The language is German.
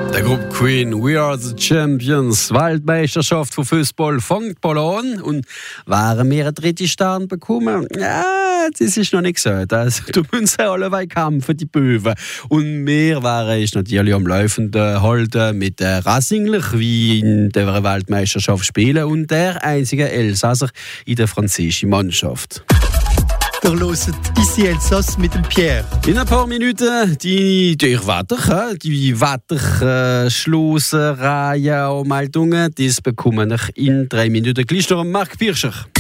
Der Gruppe Queen, We Are the Champions, Weltmeisterschaft von Fußball fängt bald an und waren wir einen dritten Stern bekommen? Ja, das ist noch nicht gesagt. Also, du musst alle kämpfen, die Böwen. Und wir waren natürlich am Laufenden halten mit Racinglich, wie in der Weltmeisterschaft spielen und der einzige Elsasser in der französischen Mannschaft. Ihr hört «Ici Elsass» mit dem Pierre. In ein paar Minuten die Wetterschlusserreihe und Meldungen, das bekommen wir in 3 Minuten. Gleich noch Marc Pirscher.